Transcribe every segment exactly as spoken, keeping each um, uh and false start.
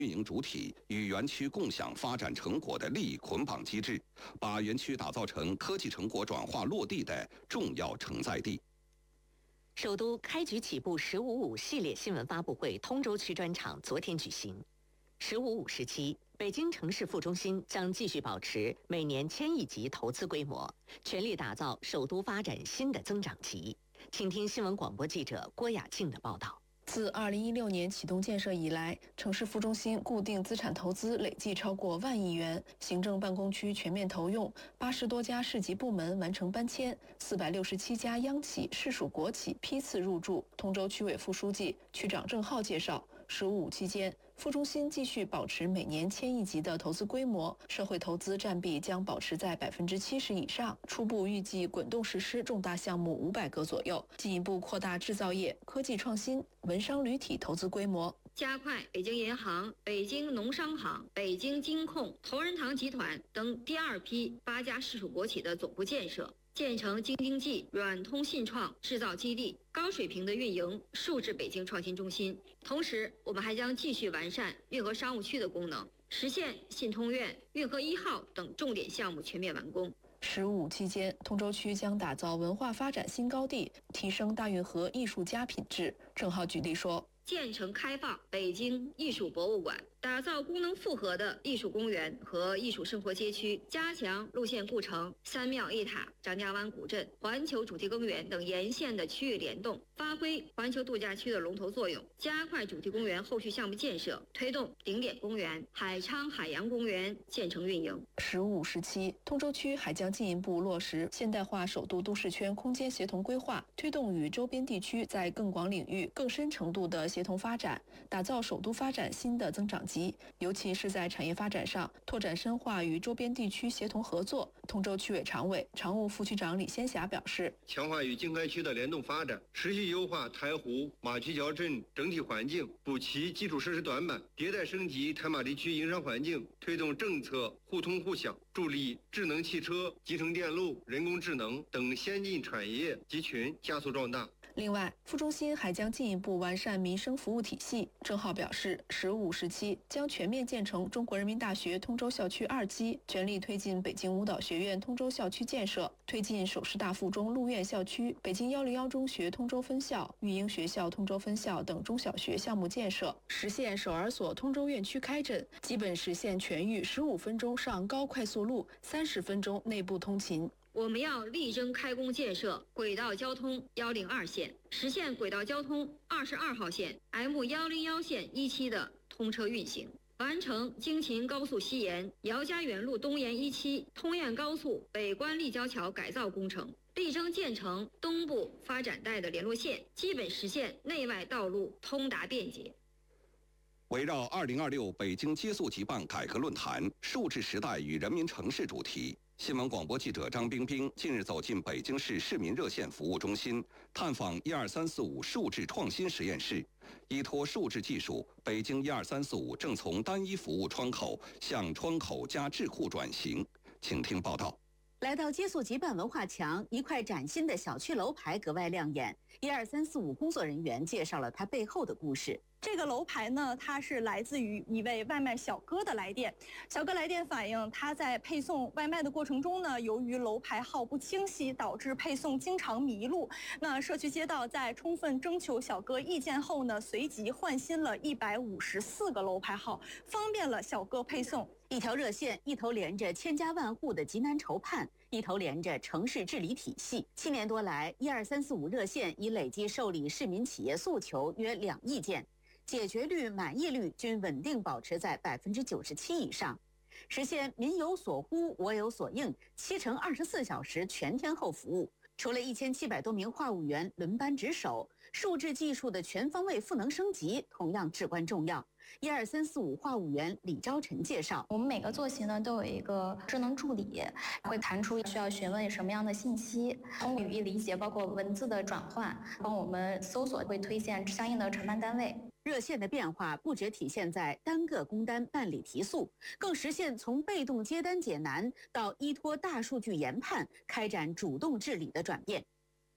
运营主体与园区共享发展成果的利益捆绑机制，把园区打造成科技成果转化落地的重要承载地。 首都开局起步“十五五”系列新闻发布会通州区专场昨天举行。“十五五”时期，北京城市副中心将继续保持每年千亿级投资规模，全力打造首都发展新的增长极。请听新闻广播记者郭雅静的报道。 自二零一六年启动建设以来，城市副中心固定资产投资累计超过万亿元，行政办公区全面投用，八十多家市级部门完成搬迁，四百六十七家央企、市属国企批次入驻。通州区委副书记、区长郑浩介绍，十五五期间，副中心继续保持每年千亿级的投资规模，社会投资占比将保持在百分之七十以上。初步预计滚动实施重大项目五百个左右，进一步扩大制造业、科技创新、文商旅体投资规模， 加快北京银行、北京农商行、北京金控、同仁堂集团等第二批八家市属国企的总部建设，建成京津冀软通信创制造基地，高水平的运营数字北京创新中心。同时，我们还将继续完善运河商务区的功能，实现信通苑、运河一号等重点项目全面完工。 十五期间，通州区将打造文化发展新高地，提升大运河艺术家品质。郑浩举例说， 建成开放北京艺术博物馆，打造功能复合的艺术公园和艺术生活街区，加强路线故城、三庙一塔、张家湾古镇、环球主题公园等沿线的区域联动，发挥环球度假区的龙头作用，加快主题公园后续项目建设，推动顶点公园、海昌海洋公园建成运营。 十五时期，通州区还将进一步落实现代化首都都市圈空间协同规划，推动与周边地区在更广领域、更深程度的协同发展，打造首都发展新的增长极。尤其是在产业发展上，拓展深化与周边地区协同合作。通州区委常委、常务副区长李先霞表示， 强化与经开区的联动发展，持续优化台湖、马渠桥镇整体环境，补齐基础设施短板，迭代升级台马地区营商环境，推动政策互通互享，助力智能汽车、集成电路、人工智能等先进产业集群加速壮大。 另外，副中心还将进一步完善民生服务体系。郑浩表示，十五时期将全面建成中国人民大学通州校区二期，全力推进北京舞蹈学院通州校区建设，推进首师大附中陆院校区、北京一零一中学通州分校、育英学校通州分校等中小学项目建设，实现守儿所通州院区开诊，基本实现全域十五分钟上高快速路，三十分钟内部通勤。 我们要力争开工建设轨道交通一零二线，实现轨道交通二十二号线 M 一零一线一期的通车运行，完成京秦高速西延、姚家园路东延一期、通燕高速北关立交桥改造工程，力争建成东部发展带的联络线，基本实现内外道路通达便捷。 围绕二零二六北京接速即办改革论坛数字时代与人民城市主题，新闻广播记者张冰冰近日走进北京市市民热线服务中心，探访一二三四五数字创新实验室。依托数字技术，北京一二三四五正从单一服务窗口向窗口加智库转型。请听报道。 来到接速即办文化墙，一块崭新的小区楼牌格外亮眼。一二三四五工作人员介绍了它背后的故事。 这个楼牌呢，它是来自于一位外卖小哥的来电。小哥来电反映，他在配送外卖的过程中呢，由于楼牌号不清晰，导致配送经常迷路。那社区街道在充分征求小哥意见后呢，随即换新了一百五十四个楼牌号，方便了小哥配送。 一条热线，一头连着千家万户的急难愁盼，一头连着城市治理体系。七年多来，一二三四五热线已累计受理市民企业诉求约两亿件。解决率、满意率均稳定保持在百分之九十七以上，实现民有所呼、我有所应，七乘二十四小时全天候服务。除了一千七百多名话务员轮班值守，数字技术的全方位赋能升级同样至关重要。一二三四五话务员李昭晨介绍， 我们每个坐席呢都有一个智能助理，会弹出需要询问什么样的信息，通过语义理解，包括文字的转换，帮我们搜索，会推荐相应的承办单位。 热线的变化不只体现在单个工单办理提速，更实现从被动接单解难到依托大数据研判开展主动治理的转变。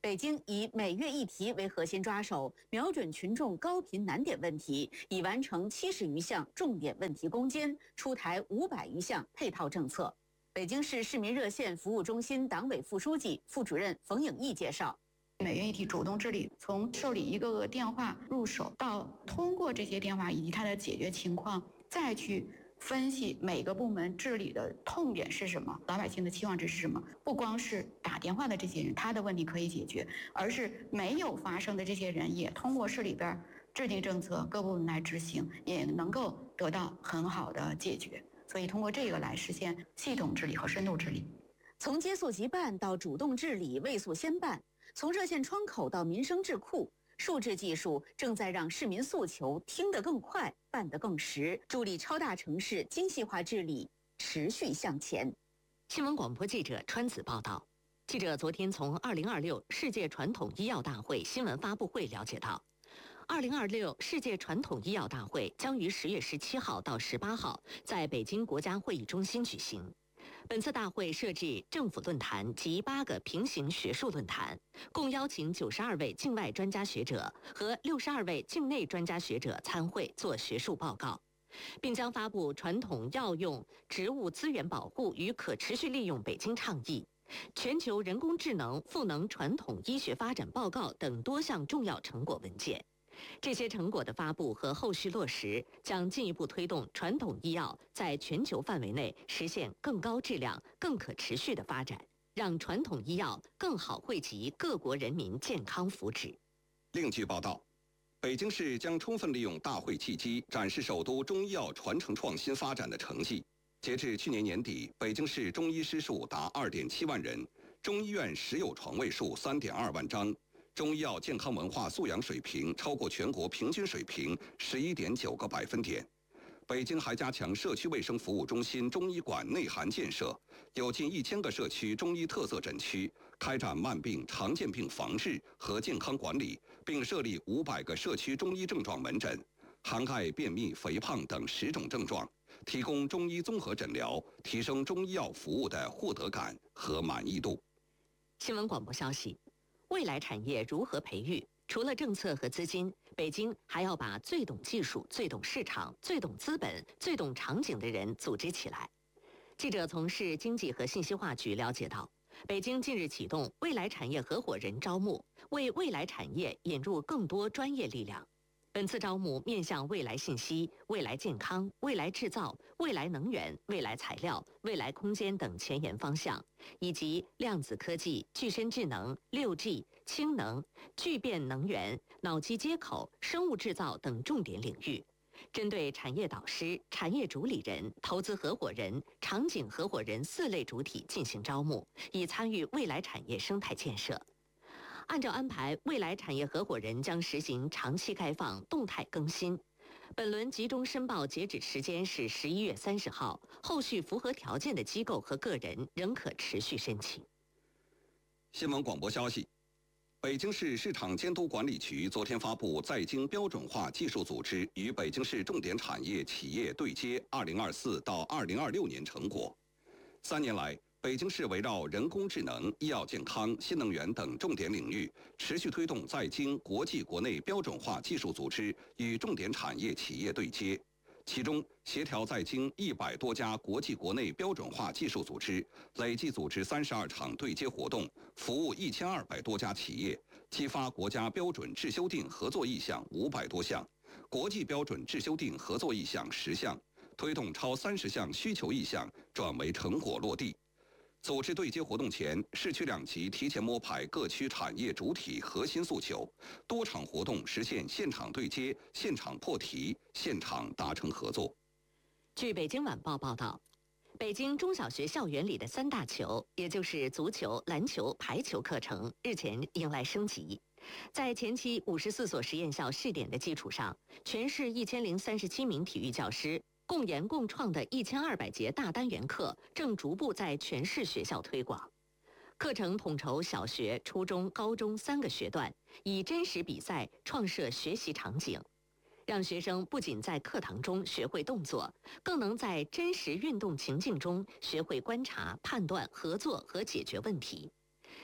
北京以每月一题为核心抓手，瞄准群众高频难点问题，已完成七十余项重点问题攻坚，出台五百余项配套政策。北京市市民热线服务中心党委副书记、副主任冯颖毅介绍。 每月一题主动治理，从受理一个个电话入手，到通过这些电话以及它的解决情况，再去分析每个部门治理的痛点是什么，老百姓的期望值是什么。不光是打电话的这些人，他的问题可以解决，而是没有发生的这些人，也通过市里边制定政策，各部门来执行，也能够得到很好的解决。所以通过这个来实现系统治理和深度治理。 从接速即办到主动治理，未速先办；从热线窗口到民生智库，数字技术正在让市民诉求听得更快，办得更实，助力超大城市精细化治理持续向前。 新闻广播记者川子报道。记者昨天从二零二六世界传统医药大会新闻发布会了解到，二零二六世界传统医药大会将于十月十七号到十八号在北京国家会议中心举行。本次大会设置政府论坛及八个平行学术论坛，共邀请九十二位境外专家学者和六十二位境内专家学者参会做学术报告，并将发布《传统药用植物资源保护与可持续利用北京倡议》、全球人工智能赋能传统医学发展报告等多项重要成果文件。这些成果的发布和后续落实，将进一步推动传统医药在全球范围内实现更高质量、更可持续的发展，让传统医药更好惠及各国人民健康福祉。 另据报道，北京市将充分利用大会契机，展示首都中医药传承创新发展的成绩。截至去年年底，北京市中医师数达二点七万人，中医院实有床位数三点二万张。中医药健康文化素养水平超过全国平均水平十一点九个百分点。北京还加强社区卫生服务中心中医馆内涵建设，有近一千个社区中医特色诊区，开展慢病、常见病防治和健康管理，并设立五百个社区中医症状门诊，涵盖便秘、肥胖等十种症状，提供中医综合诊疗，提升中医药服务的获得感和满意度。 新闻广播消息。未来产业如何培育？除了政策和资金，北京还要把最懂技术、最懂市场、最懂资本、最懂场景的人组织起来。记者从市经济和信息化局了解到，北京近日启动未来产业合伙人招募，为未来产业引入更多专业力量。本次招募面向未来信息、未来健康、未来制造、未来能源、未来材料、未来空间等前沿方向，以及量子科技、具身智能、六 G、氢能、聚变能源、脑机接口、生物制造等重点领域。针对产业导师、产业主理人、投资合伙人、场景合伙人四类主体进行招募，以参与未来产业生态建设。按照安排，未来产业合伙人将实行长期开放、动态更新。本轮集中申报截止时间是十一月三十号，后续符合条件的机构和个人仍可持续申请。 新闻广播消息，北京市市场监督管理局昨天发布在京标准化技术组织与北京市重点产业企业对接二零二四到二零二六年成果。三年来，北京市围绕人工智能、医药健康、新能源等重点领域，持续推动在京国际国内标准化技术组织与重点产业企业对接。其中，协调在京一百多家国际国内标准化技术组织，累计组织三十二场对接活动，服务一千二百多家企业，激发国家标准制修订合作意向五百多项，国际标准制修订合作意向十项，推动超三十项需求意向转为成果落地。组织对接活动前，市区两级提前摸排各区产业主体核心诉求，多场活动实现现场对接、现场破题、现场达成合作。 据北京晚报报道，北京中小学校园里的三大球，也就是足球、篮球、排球课程，日前迎来升级。在前期五十四所实验校试点的基础上，全市一千零三十七名体育教师共研共创的一千二百节大单元课正逐步在全市学校推广。课程统筹小学、初中、高中三个学段，以真实比赛创设学习场景，让学生不仅在课堂中学会动作，更能在真实运动情境中学会观察、判断、合作和解决问题。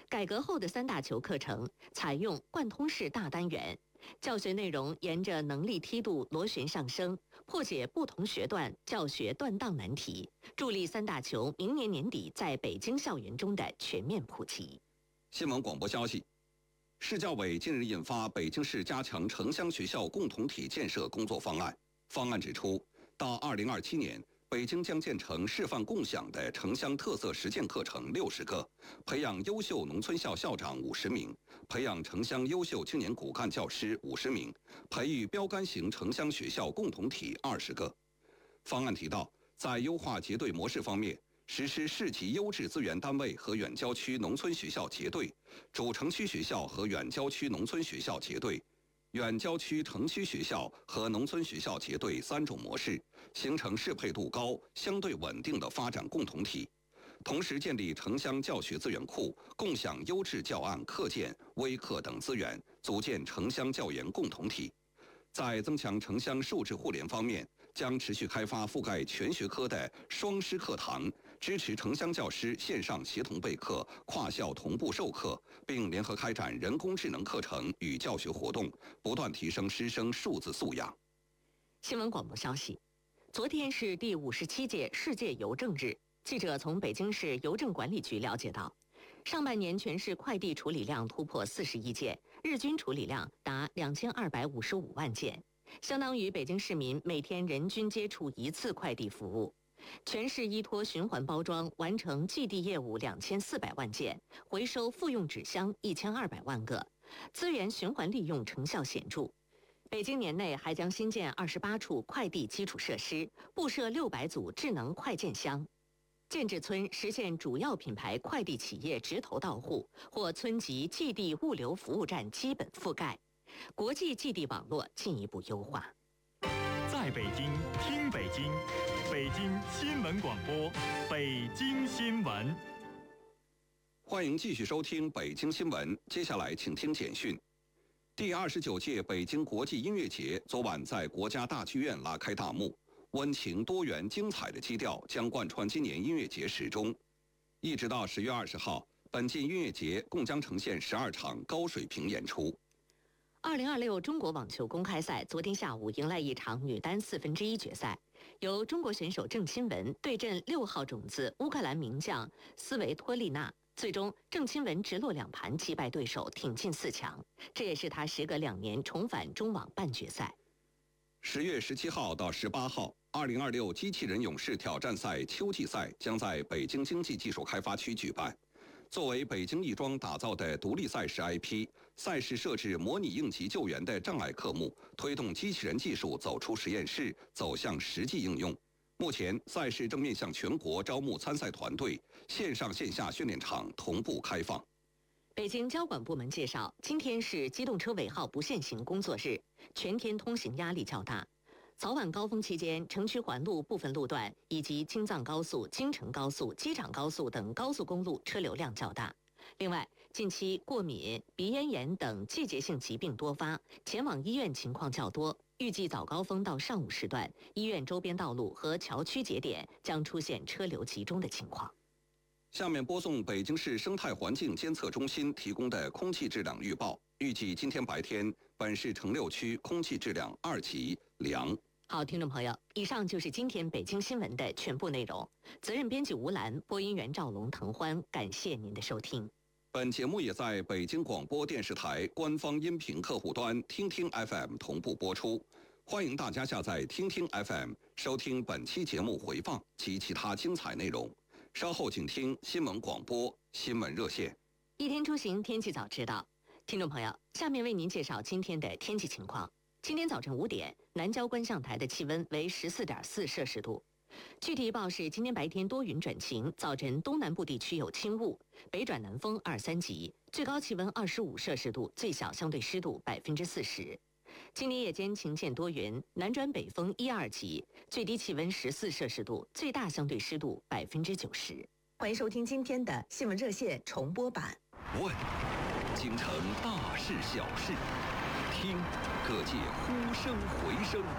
改革后的三大球课程采用贯通式大单元，教学内容沿着能力梯度螺旋上升，破解不同学段教学断档难题，助力三大球明年年底在北京校园中的全面普及。 新闻广播消息，市教委近日印发北京市加强城乡学校共同体建设工作方案。方案指出，到二零二七年，北京将建成示范共享的城乡特色实践课程六十个，培养优秀农村校校长五十名，培养城乡优秀青年骨干教师五十名，培育标杆型城乡学校共同体二十个。方案提到，在优化结对模式方面，实施市级优质资源单位和远郊区农村学校结对，主城区学校和远郊区农村学校结对，远郊区城区学校和农村学校结对三种模式，形成适配度高、相对稳定的发展共同体。同时建立城乡教学资源库，共享优质教案、课件、微课等资源，组建城乡教研共同体。在增强城乡数质互联方面，将持续开发覆盖全学科的双师课堂，支持城乡教师线上协同备课、跨校同步授课，并联合开展人工智能课程与教学活动，不断提升师生数字素养。 新闻广播消息，昨天是第五十七届世界邮政日。记者从北京市邮政管理局了解到，上半年全市快递处理量突破四十亿件，日均处理量达两千二百五十五万件，相当于北京市民每天人均接触一次快递服务。全市依托循环包装完成寄递业务两千四百万件，回收复用纸箱一千二百万个，资源循环利用成效显著。北京年内还将新建二十八处快递基础设施，布设六百组智能快件箱。建制村实现主要品牌快递企业直投到户，或村级寄递物流服务站基本覆盖，国际寄递网络进一步优化。 在北京听北京，北京新闻广播，北京新闻。 欢迎继续收听北京新闻，接下来请听简讯。第二十九届北京国际音乐节昨晚在国家大剧院拉开大幕。温情、多元、精彩的基调将贯穿今年音乐节始终，一直到十月二十号，本届音乐节共将呈现十二场高水平演出。 二零二六中国网球公开赛昨天下午迎来一场女单四分之一决赛，由中国选手郑钦文对阵六号种子乌克兰名将斯维托利娜。最终，郑钦文直落两盘击败对手，挺进四强。这也是她时隔两年重返中网半决赛。 十月十七号到十八号，二零二六机器人勇士挑战赛秋季赛将在北京经济技术开发区举办。作为北京亦庄打造的独立赛事 I P， 赛事设置模拟应急救援的障碍科目，推动机器人技术走出实验室，走向实际应用。目前，赛事正面向全国招募参赛团队，线上线下训练场同步开放。 北京交管部门介绍，今天是机动车尾号不限行工作日，全天通行压力较大。早晚高峰期间，城区环路部分路段以及京藏高速、京承高速、机场高速等高速公路车流量较大。另外，近期过敏、鼻咽炎等季节性疾病多发，前往医院情况较多。预计早高峰到上午时段，医院周边道路和桥区节点将出现车流集中的情况。 下面播送北京市生态环境监测中心提供的空气质量预报。预计今天白天，本市城六区空气质量二级良。 好，听众朋友，以上就是今天北京新闻的全部内容。责任编辑吴兰，播音员赵龙、滕欢，感谢您的收听。 本节目也在北京广播电视台官方音频客户端听听 F M 同步播出。欢迎大家下载听听 F M 收听本期节目回放及其他精彩内容。稍后请听新闻广播新闻热线。 一天出行，天气早知道。听众朋友，下面为您介绍今天的天气情况。今天早晨五点，南郊观象台的气温为十四点四摄氏度。具体预报是：今天白天多云转晴，早晨东南部地区有轻雾，北转南风二三级，最高气温二十五摄氏度，最小相对湿度百分之四十。今天夜间晴见多云，南转北风一二级，最低气温十四摄氏度，最大相对湿度百分之九十。 欢迎收听今天的新闻热线重播版。 问，京城大事小事，听，各界呼声回声。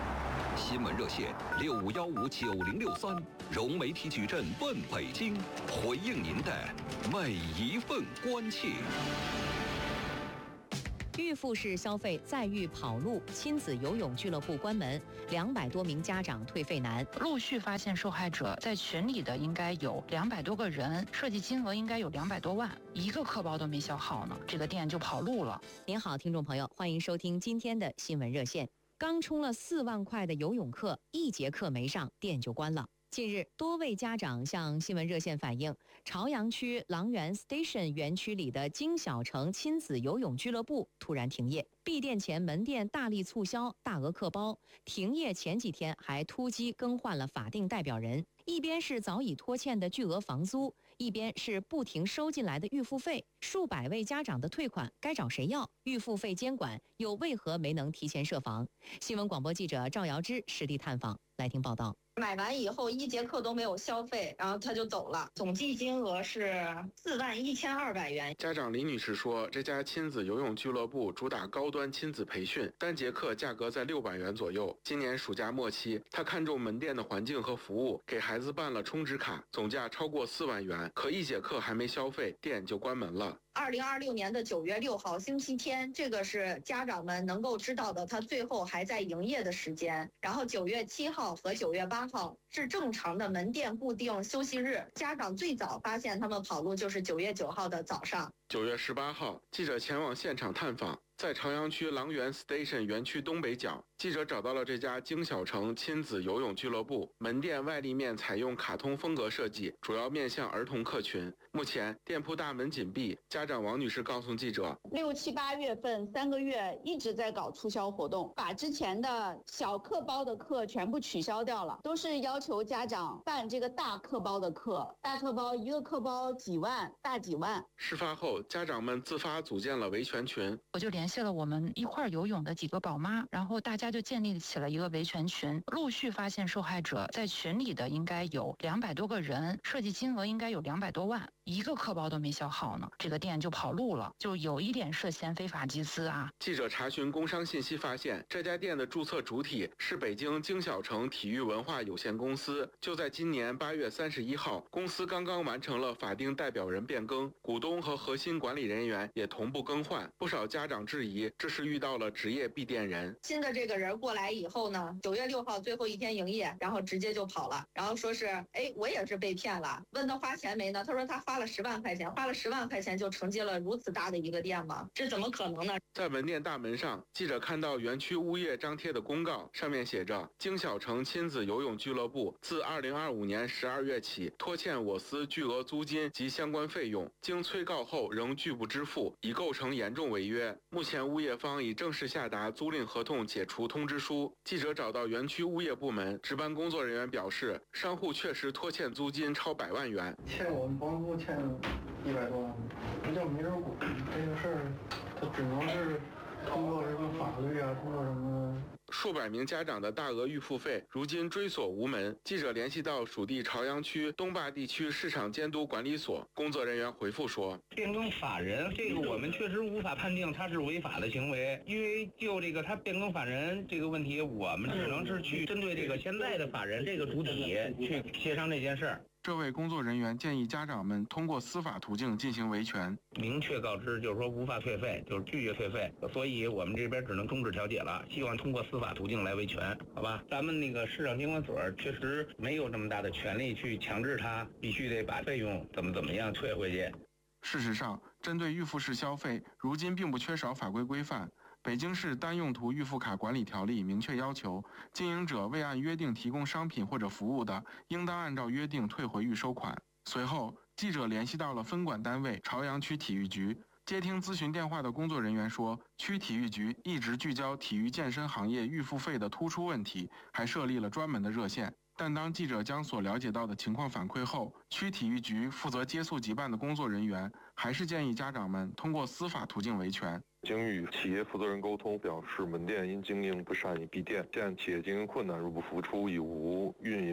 新闻热线六五幺五九零六三，融媒体矩阵问北京，回应您的每一份关切。 预付式消费再遇跑路，亲子游泳俱乐部关门，两百多名家长退费难。 陆续发现受害者在群里的应该有两百多个人，涉及金额应该有两百多万，一个客包都没消耗呢，这个店就跑路了。 您好，听众朋友，欢迎收听今天的新闻热线。刚充了四万块的游泳课，一节课没上，店就关了。近日，多位家长向新闻热线反映，朝阳区郎园 Station 园区里的金小城亲子游泳俱乐部突然停业，闭店前门店大力促销大额客包，停业前几天还突击更换了法定代表人，一边是早已拖欠的巨额房租，一边是不停收进来的预付费，数百位家长的退款该找谁要？预付费监管又为何没能提前设防？新闻广播记者赵瑶芝实地探访，来听报道。 买完以后一节课都没有消费，然后他就走了，总计金额是四万一千二百元。 家长李女士说，这家亲子游泳俱乐部主打高端亲子培训，单节课价格在六百元左右。今年暑假末期，她看中门店的环境和服务，给孩子办了充值卡，总价超过四万元，可一节课还没消费，店就关门了。 二零二六年的九月六号星期天，这个是家长们能够知道的，他最后还在营业的时间。然后九月七号和九月八号是正常的门店固定休息日。家长最早发现他们跑路就是九月九号的早上。 九月十八号，记者前往现场探访，在朝阳区郎园 Station 园区东北角，记者找到了这家金小城亲子游泳俱乐部。门店外立面采用卡通风格设计，主要面向儿童客群。目前店铺大门紧闭，家长王女士告诉记者， 六七八月份三个月一直在搞促销活动，把之前的小课包的课全部取消掉了，都是要求家长办这个大课包的课，大课包一个课包几万，大几万。 事发后，家长们自发组建了维权群， 我就联系了我们一块游泳的几个宝妈，然后大家就建立起了一个维权群，陆续发现受害者在群里的应该有两百多个人，涉及金额应该有两百多万，一个课包都没消耗呢，这个店就跑路了，就有一点涉嫌非法集资啊。 记者查询工商信息发现，这家店的注册主体是北京金小城体育文化有限公司。就在今年八月三十一号，公司刚刚完成了法定代表人变更，股东和核心管理人员也同步更换。不少家长质疑，这是遇到了职业闭店人。 新的这个人过来以后呢，九月六号最后一天营业，然后直接就跑了，然后说是，哎，我也是被骗了。问他花钱没呢？他说他花了十万块钱，花了十万块钱就承接了如此大的一个店吗？这怎么可能呢？ 在门店大门上，记者看到园区物业张贴的公告，上面写着：金小城亲子游泳俱乐部自二零二五年十二月起拖欠我司巨额租金及相关费用，经催告后仍拒不支付，已构成严重违约。目前物业方已正式下达租赁合同解除通知书。记者找到园区物业部门值班工作人员表示，商户确实拖欠租金超百万元， 欠我们房租欠一百多万，这叫没人管。这个事儿，他只能是通过什么法律啊，通过什么。 数百名家长的大额预付费，如今追索无门。记者联系到属地朝阳区东坝地区市场监督管理所，工作人员回复说， 变更法人这个我们确实无法判定他是违法的行为，因为就这个他变更法人这个问题，我们只能是去针对这个现在的法人这个主体去协商这件事儿。 这位工作人员建议家长们通过司法途径进行维权， 明确告知就是说无法退费，就是拒绝退费，所以我们这边只能终止调解了，希望通过司法途径来维权，好吧？咱们那个市场监管所确实没有这么大的权利去强制他必须得把费用怎么怎么样退回去。 事实上，针对预付式消费，如今并不缺少法规规范。北京市单用途预付卡管理条例明确要求，经营者未按约定提供商品或者服务的，应当按照约定退回预收款。随后，记者联系到了分管单位朝阳区体育局，接听咨询电话的工作人员说，区体育局一直聚焦体育健身行业预付费的突出问题，还设立了专门的热线。但当记者将所了解到的情况反馈后，区体育局负责接诉即办的工作人员还是建议家长们通过司法途径维权。 经与企业负责人沟通，表示门店因经营不善已闭店，现企业经营困难，入不敷出，已无运营周转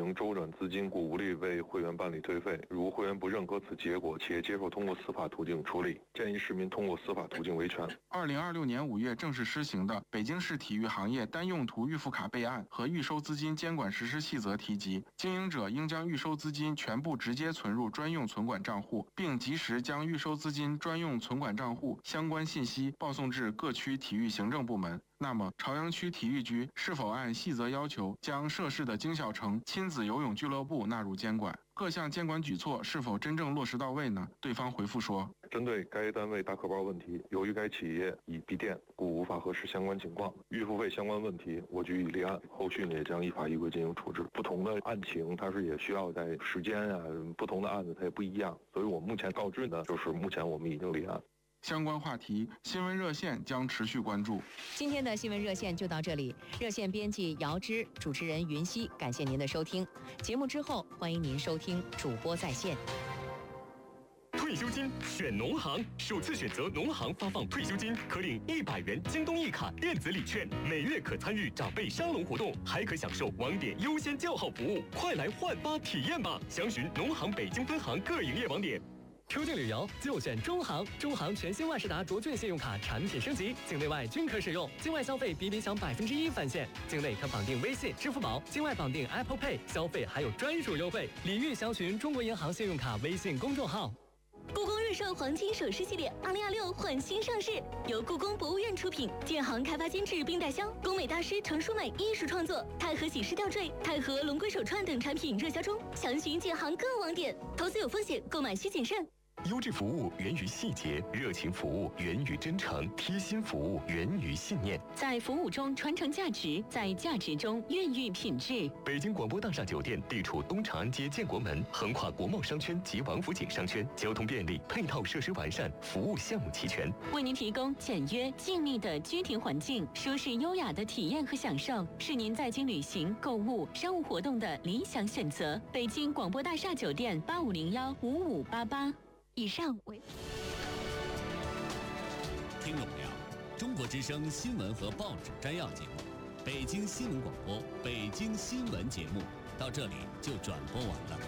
款资金故无力为会员办理退费。如会员不认可此结果，且接受通过司法途径处理，建议市民通过司法途径维权。 二零二六年五月正式施行的《北京市体育行业单用途预付卡备案和预收资金监管实施细则》提及，经营者应将预收资金全部直接存入专用存管账户，并及时将预收资金专用存管账户相关信息报送至各区体育行政部门。那么，朝阳区体育局是否按细则要求将涉事的经小城亲子游泳俱乐部纳入监管？各项监管举措是否真正落实到位呢？对方回复说， 针对该单位大客包问题，由于该企业已闭店，故无法核实相关情况。预付费相关问题，我局已立案，后续呢也将依法依规进行处置。不同的案情，它是也需要在时间啊，不同的案子它也不一样，所以我目前告知呢，就是目前我们已经立案。 相关话题，新闻热线将持续关注。 今天的新闻热线就到这里，热线编辑姚芝，主持人云溪，感谢您的收听。节目之后，欢迎您收听主播在线。 退休金选农行，首次选择农行发放退休金，可领一百元京东一卡电子礼券，每月可参与长辈沙龙活动，还可享受网点优先叫号服务。快来换发体验吧！详询农行北京分行各营业网点。出境旅游就选中行，中行全新万事达卓券信用卡产品升级，境内外均可使用，境外消费比比享百分之一返现，境内可绑定微信、支付宝，境外绑定 Apple Pay， 消费还有专属优惠。礼遇详询中国银行信用卡微信公众号。 故宫日寿黄金首饰系列二零二六焕新上市，由故宫博物院出品，建行开发监制并代销，工美大师程淑美艺术创作，钛合喜事吊坠、钛合龙龟手串等产品热销中，详询建行各网点。投资有风险，购买需谨慎。 优质服务源于细节，热情服务源于真诚，贴心服务源于信念。 在服务中传承价值，在价值中孕育品质。 北京广播大厦酒店地处东长安街建国门，横跨国贸商圈及王府井商圈，交通便利，配套设施完善，服务项目齐全， 为您提供简约静谧的居庭环境，舒适优雅的体验和享受，是您在京旅行、购物、商务活动的理想选择。北京广播大厦酒店八五零幺五五八八。以上为听懂了。中国之声新闻和报纸摘要节目，北京新闻广播北京新闻节目到这里就转播完了。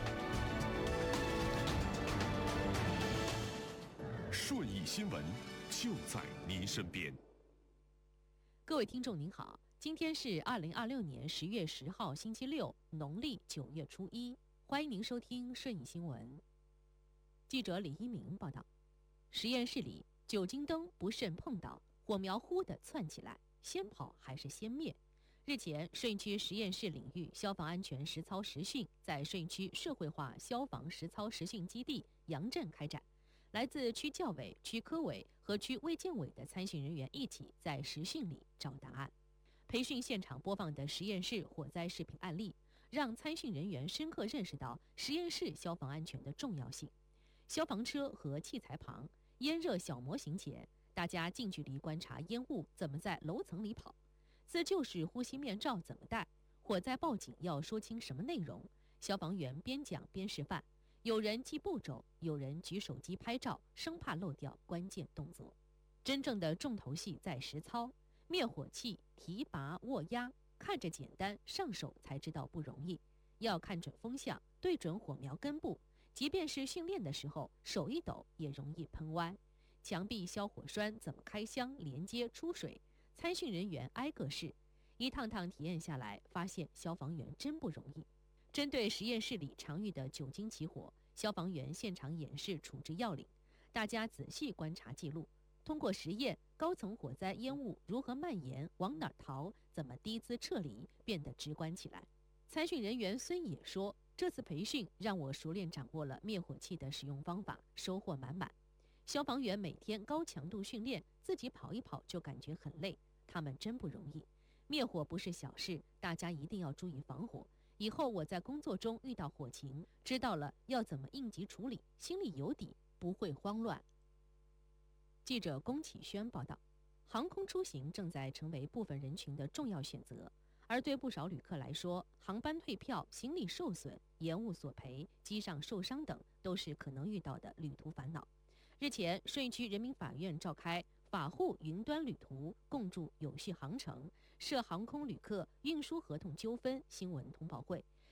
顺义新闻就在您身边。 各位听众您好，今天是二零二六年十月十号星期六，农历九月初一，欢迎您收听顺义新闻。记者李一鸣报道，实验室里酒精灯不慎碰倒，火苗忽地窜起来，先跑还是先灭？日前，顺义区实验室领域消防安全实操实训在顺义区社会化消防实操实训基地杨镇开展，来自区教委、区科委和区卫健委的参训人员一起在实训里找答案。培训现场播放的实验室火灾视频案例，让参训人员深刻认识到实验室消防安全的重要性。消防车和器材旁，烟热小模型前，大家近距离观察烟雾怎么在楼层里跑，自救时呼吸面罩怎么戴，火灾报警要说清什么内容，消防员边讲边示范，有人记步骤，有人举手机拍照，生怕漏掉关键动作。真正的重头戏在实操，灭火器提拔握压，看着简单，上手才知道不容易，要看准风向，对准火苗根部。即便是训练的时候，手一抖也容易喷歪。墙壁消火栓怎么开箱、连接、出水，参训人员挨个试。一趟趟体验下来，发现消防员真不容易。针对实验室里常遇的酒精起火，消防员现场演示处置要领，大家仔细观察记录。通过实验，高层火灾烟雾如何蔓延、往哪儿逃、怎么低姿撤离，变得直观起来。参训人员孙野说，这次培训让我熟练掌握了灭火器的使用方法，收获满满。消防员每天高强度训练，自己跑一跑就感觉很累，他们真不容易。灭火不是小事，大家一定要注意防火。以后我在工作中遇到火情，知道了要怎么应急处理，心里有底，不会慌乱。记者龚启轩报道，航空出行正在成为部分人群的重要选择。而对不少旅客来说，航班退票、行李受损、延误索赔、机上受伤等都是可能遇到的旅途烦恼。日前，顺义区人民法院召开法护云端旅途共筑有序航程涉航空旅客运输合同纠纷新闻通报会，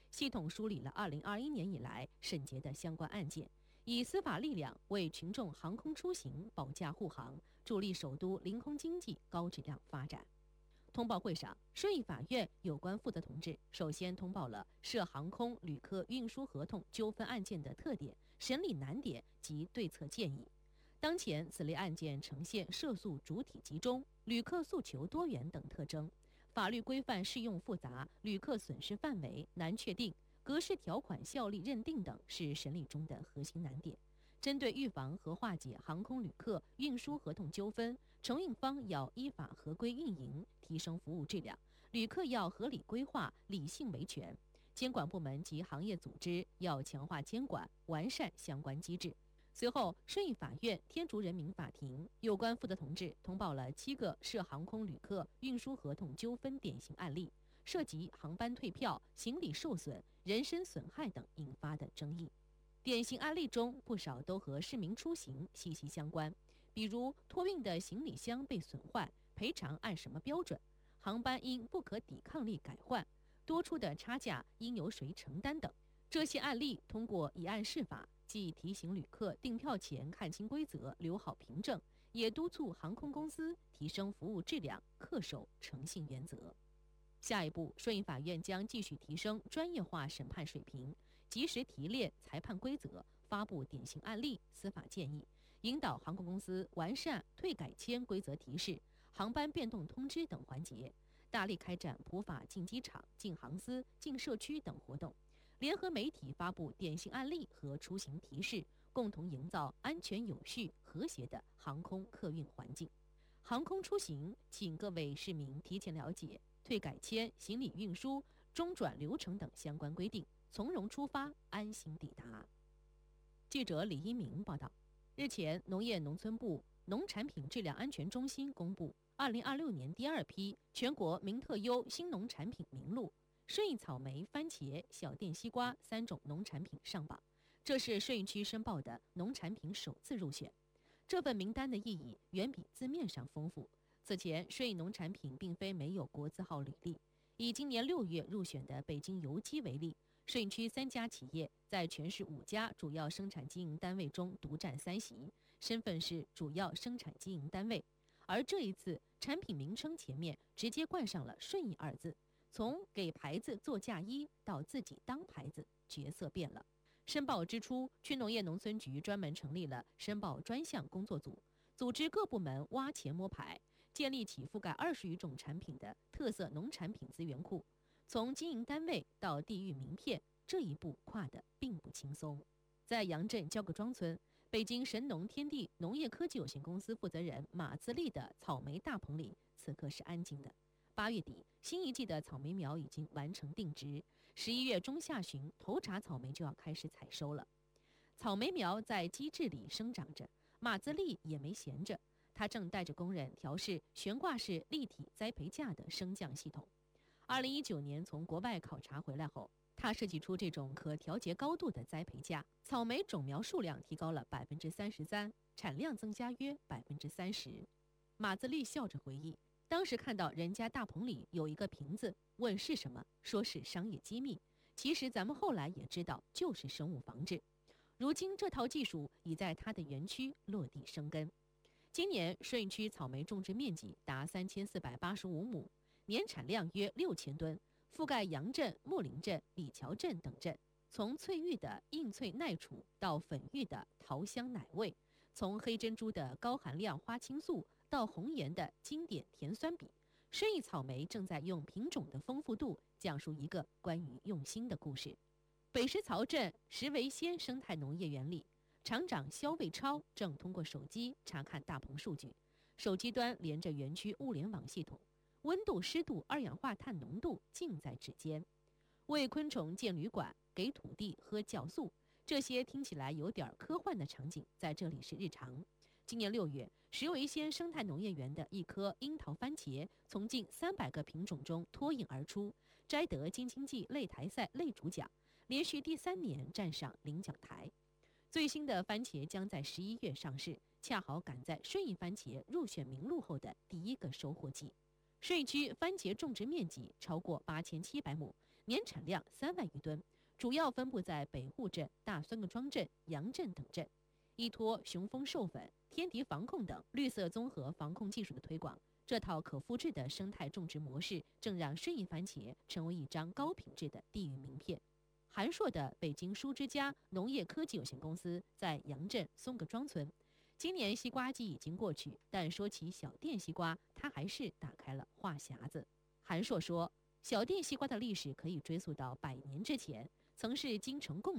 系统梳理了二零二一年以来审结的相关案件，以司法力量为群众航空出行保驾护航，助力首都临空经济高质量发展。通报会上，顺义法院有关负责同志首先通报了涉航空旅客运输合同纠纷案件的特点、审理难点及对策建议。当前此类案件呈现涉诉主体集中、旅客诉求多元等特征，法律规范适用复杂，旅客损失范围难确定，格式条款效力认定等是审理中的核心难点。针对预防和化解航空旅客运输合同纠纷，承运方要依法合规运营，提升服务质量；旅客要合理规划，理性维权。监管部门及行业组织要强化监管，完善相关机制。随后，顺义法院天竺人民法庭有关负责同志通报了七个涉航空旅客运输合同纠纷典型案例，涉及航班退票、行李受损、人身损害等引发的争议。典型案例中，不少都和市民出行息息相关，比如托运的行李箱被损坏，赔偿按什么标准？航班因不可抵抗力改换，多出的差价应由谁承担等。这些案例通过以案释法，既提醒旅客订票前看清规则，留好凭证，也督促航空公司提升服务质量，恪守诚信原则。下一步，顺义法院将继续提升专业化审判水平，及时提炼裁判规则，发布典型案例、司法建议，引导航空公司完善退改签规则提示、航班变动通知等环节，大力开展普法进机场、进航司、进社区等活动，联合媒体发布典型案例和出行提示，共同营造安全有序、和谐的航空客运环境。航空出行，请各位市民提前了解退改签、行李运输、中转流程等相关规定，从容出发，安心抵达。记者李一鸣报道。日前，农业农村部农产品质量安全中心公布二零二六年第二批全国名特优新农产品名录，顺义草莓、番茄、小店西瓜三种农产品上榜，这是顺义区申报的农产品首次入选。这份名单的意义远比字面上丰富。此前，顺义农产品并非没有国字号履历。以今年六月入选的北京油机为例，顺义区三家企业在全市五家主要生产经营单位中独占三席，身份是主要生产经营单位。而这一次，产品名称前面直接冠上了“顺义”二字，从给牌子做嫁衣到自己当牌子，角色变了。申报之初，区农业农村局专门成立了申报专项工作组，组织各部门挖钱摸牌，建立起覆盖二十余种产品的特色农产品资源库。从经营单位到地域名片，这一步跨得并不轻松。在杨镇焦各庄村，北京神农天地农业科技有限公司负责人马自立的草莓大棚里，此刻是安静的。八月底，新一季的草莓苗已经完成定植，十一月中下旬，头茬草莓就要开始采收了。草莓苗在机制里生长着，马自立也没闲着，他正带着工人调试悬挂式立体栽培架的升降系统。二零一九年从国外考察回来后，他设计出这种可调节高度的栽培架，草莓种苗数量提高了百分之三十三，产量增加约百分之三十。马自立笑着回忆，当时看到人家大棚里有一个瓶子，问是什么，说是商业机密。其实咱们后来也知道，就是生物防治。如今这套技术已在他的园区落地生根。今年顺义区草莓种植面积达三千四百八十五亩，年产量约六千吨，覆盖杨镇、木林镇、李桥镇等镇。从翠玉的硬脆耐储到粉玉的桃香奶味，从黑珍珠的高含量花青素到红颜的经典甜酸比，顺义草莓正在用品种的丰富度讲述一个关于用心的故事。北石槽镇石围仙生态农业园里，厂长肖卫超正通过手机查看大棚数据，手机端连着园区物联网系统，温度、湿度、二氧化碳浓度尽在指尖。为昆虫建旅馆，给土地喝酵素，这些听起来有点科幻的场景，在这里是日常。今年六月，石围仙生态农业园的一颗樱桃番茄从近三百个品种中脱颖而出，摘得京津冀擂台赛擂主奖，连续第三年站上领奖台。最新的番茄将在十一月上市，恰好赶在顺义番茄入选名录后的第一个收获季。顺义区番茄种植面积超过八千七百亩， 年产量三万余吨，主要分布在北户镇、大孙各庄镇、杨镇等镇。依托雄蜂授粉、天敌防控等绿色综合防控技术的推广，这套可复制的生态种植模式正让顺义番茄成为一张高品质的地域名片。韩硕的北京舒之家农业科技有限公司在杨镇松各庄村，今年西瓜季已经过去，但说起小店西瓜，他还是打开了话匣子。韩硕说，小店西瓜的历史可以追溯到百年之前，曾是京城贡